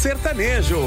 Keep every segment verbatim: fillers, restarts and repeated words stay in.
sertanejo.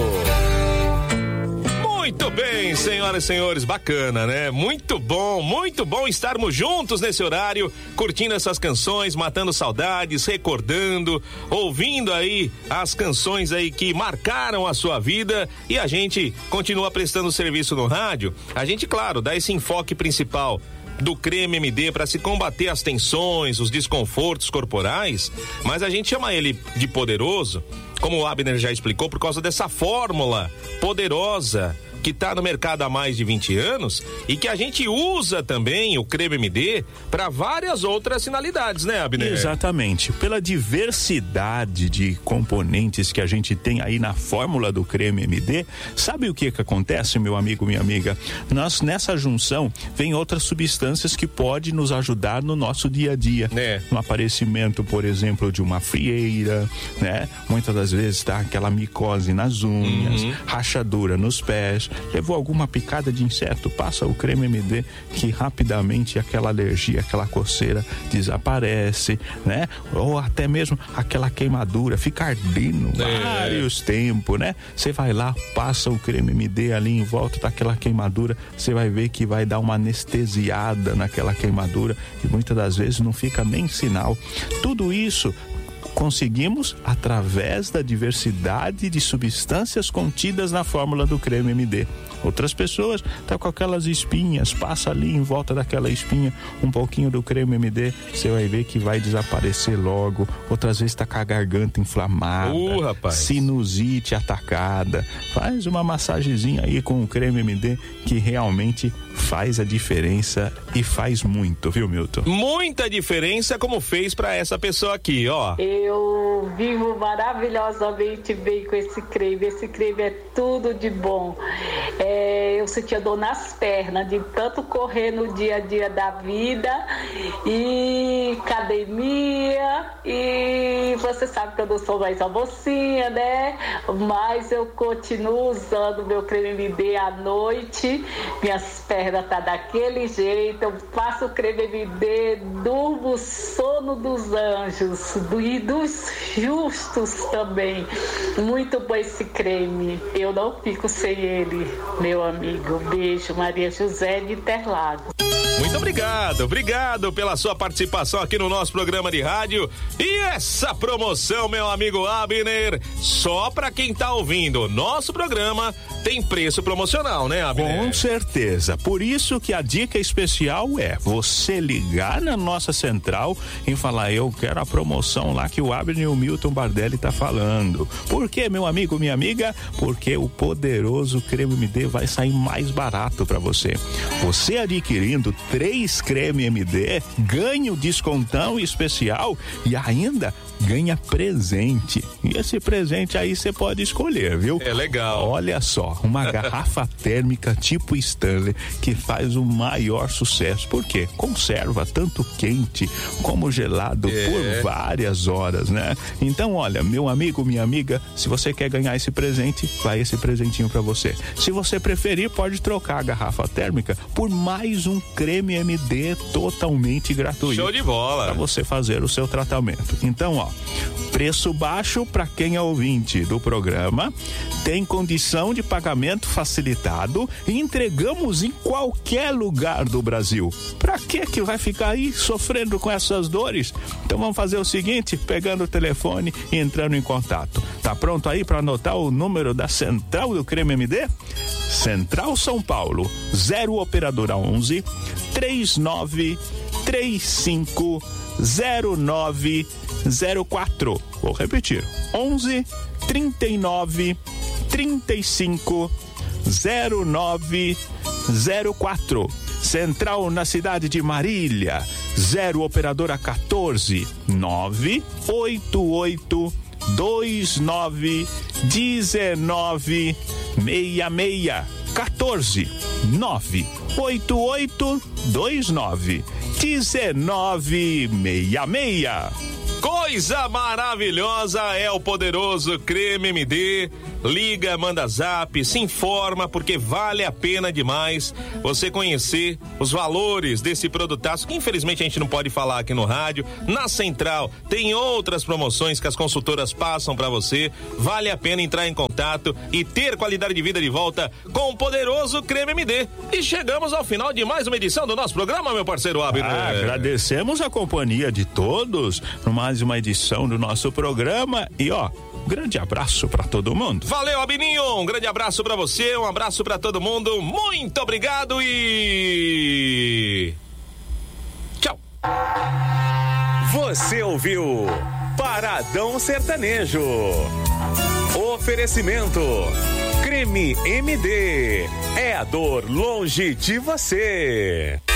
Muito bem, senhoras e senhores, bacana, né? Muito bom, muito bom estarmos juntos nesse horário, curtindo essas canções, matando saudades, recordando, ouvindo aí as canções aí que marcaram a sua vida, e a gente continua prestando serviço no rádio. A gente, claro, dá esse enfoque principal do Creme M D para se combater as tensões, os desconfortos corporais, mas a gente chama ele de poderoso, como o Abner já explicou, por causa dessa fórmula poderosa que está no mercado há mais de vinte anos e que a gente usa também o Creme M D para várias outras finalidades, né, Abner? Exatamente. Pela diversidade de componentes que a gente tem aí na fórmula do Creme M D, sabe o que que acontece, meu amigo, minha amiga? Nós, nessa junção, vem outras substâncias que podem nos ajudar no nosso dia a dia. É. No aparecimento, por exemplo, de uma frieira, né? Muitas das vezes tá aquela micose nas unhas, uhum. rachadura nos pés. Levou alguma picada de inseto, passa o Creme M D que rapidamente aquela alergia, aquela coceira desaparece, né? Ou até mesmo aquela queimadura, fica ardendo é. vários tempos, né? Você vai lá, passa o Creme M D ali em volta daquela queimadura, você vai ver que vai dar uma anestesiada naquela queimadura e muitas das vezes não fica nem sinal. Tudo isso conseguimos através da diversidade de substâncias contidas na fórmula do Creme M D. Outras pessoas tá com aquelas espinhas, passa ali em volta daquela espinha um pouquinho do Creme M D, você vai ver que vai desaparecer logo. Outras vezes tá com a garganta inflamada, uh, rapaz. sinusite atacada. Faz uma massagenzinha aí com o Creme M D que realmente faz a diferença e faz muito, viu, Milton? Muita diferença, como fez pra essa pessoa aqui, ó. Eu vivo maravilhosamente bem com esse creme. Esse creme é tudo de bom. É, eu sentia dor nas pernas de tanto correr no dia a dia da vida e academia, e você sabe que eu não sou mais uma mocinha, né? Mas eu continuo usando meu creme M D à noite, minhas pernas tá daquele jeito, eu faço o creme M D, durmo o sono dos anjos do, e dos justos também. Muito bom esse creme, eu não fico sem ele, meu amigo. Beijo, Maria José de Interlagos. Muito obrigado, obrigado pela sua participação aqui no nosso programa de rádio. E essa promoção, meu amigo Abner, só pra quem tá ouvindo o nosso programa, tem preço promocional, né, Abner? Com certeza. Por isso que a dica especial é você ligar na nossa central e falar: eu quero a promoção lá que o Abner e o Milton Bardelli tá falando. Por quê, meu amigo, minha amiga? Porque o poderoso Creme M D vai sair mais barato pra você. Você adquirindo três Creme M D, ganha o descontão especial e ainda ganha presente. E esse presente aí você pode escolher, viu? É legal. Olha só, uma garrafa térmica tipo Stanley que faz o maior sucesso. Por quê? Conserva tanto quente como gelado é. por várias horas, né? Então, olha, meu amigo, minha amiga, se você quer ganhar esse presente, vai esse presentinho pra você. Se você preferir, pode trocar a garrafa térmica por mais um Creme M D totalmente gratuito. Show de bola. Pra você fazer o seu tratamento. Então, ó, preço baixo para quem é ouvinte do programa, tem condição de pagamento facilitado e entregamos em qualquer lugar do Brasil. Pra que que vai ficar aí sofrendo com essas dores? Então vamos fazer o seguinte, pegando o telefone e entrando em contato. Tá pronto aí para anotar o número da Central do Creme M D? Central São Paulo, zero operadora onze, três nove três cinco zero nove zero quatro. Vou repetir: onze, trinta e nove, trinta e cinco, zero nove zero quatro. Central na cidade de Marília, zero operadora quatorze, nove oito oito dois nove dezenove sessenta e seis. quatorze, nove oito oito dois nove dezenove sessenta e seis. coisa maravilhosa é o poderoso Creme M D. Liga, manda zap, se informa, porque vale a pena demais você conhecer os valores desse produtaço, que infelizmente a gente não pode falar aqui no rádio. Na Central tem outras promoções que as consultoras passam para você. Vale a pena entrar em contato e ter qualidade de vida de volta com o poderoso Creme M D. E chegamos ao final de mais uma edição do nosso programa, meu parceiro Abner. Ah, agradecemos a companhia de todos por mais uma edição do nosso programa e ó, grande abraço para todo mundo. Valeu, Abininho, um grande abraço para você, um abraço para todo mundo, muito obrigado e tchau. Você ouviu Paradão Sertanejo. Oferecimento Creme M D, é a dor longe de você.